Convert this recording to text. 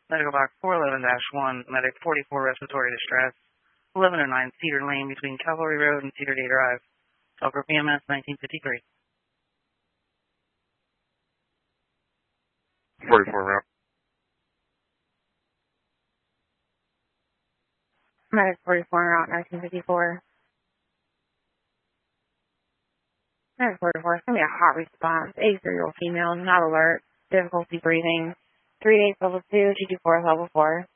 Medical box 411-1, medic 44 respiratory distress, 1109 Cedar Lane between Cavalry Road and Cedar Day Drive. Telcor PMS 1953. 44 route. Medic 44 route 1954. Medic 44, it's going to be a hot response. 83-year-old female, not alert, difficulty breathing. 3 days level 2, G24 level 4.